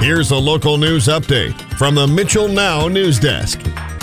Here's a local news update from the Mitchell Now News Desk.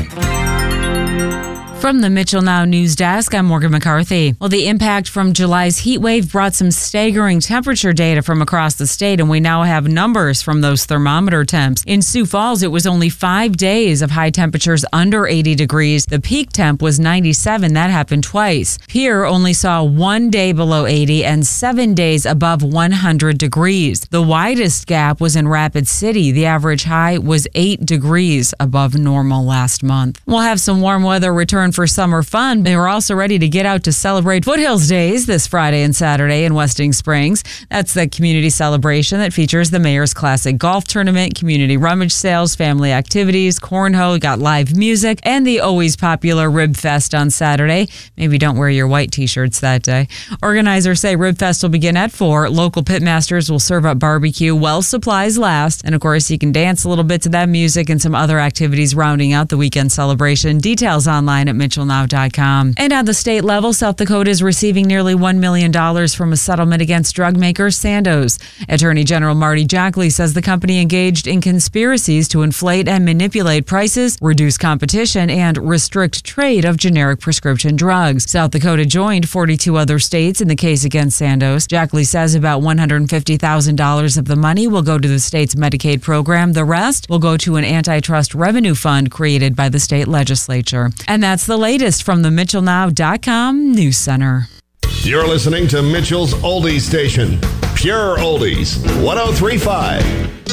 From the Mitchell Now News Desk, I'm Morgan McCarthy. Well, the impact from July's heat wave brought some staggering temperature data from across the state, and we now have numbers from those thermometer temps. In Sioux Falls, it was only 5 days of high temperatures under 80 degrees. The peak temp was 97. That happened twice. Pierre only saw 1 day below 80 and 7 days above 100 degrees. The widest gap was in Rapid City. The average high was 8 degrees above normal last month. We'll have some warm weather return for summer fun. They were also ready to get out to celebrate Foothills Days this Friday and Saturday in Westing Springs. That's the community celebration that features the Mayor's Classic Golf Tournament, community rummage sales, family activities, cornhole, got live music, and the always popular Rib Fest on Saturday. Maybe don't wear your white t-shirts that day. Organizers say Rib Fest will begin at 4. Local pitmasters will serve up barbecue while supplies last. And of course, you can dance a little bit to that music and some other activities rounding out the weekend celebration. Details online at MitchellNow.com. And at the state level, South Dakota is receiving nearly $1 million from a settlement against drug maker Sandoz. Attorney General Marty Jackley says the company engaged in conspiracies to inflate and manipulate prices, reduce competition, and restrict trade of generic prescription drugs. South Dakota joined 42 other states in the case against Sandoz. Jackley says about $150,000 of the money will go to the state's Medicaid program. The rest will go to an antitrust revenue fund created by the state legislature. And that's the latest from the MitchellNow.com News Center. You're listening to Mitchell's Oldies Station, Pure Oldies, 103.5.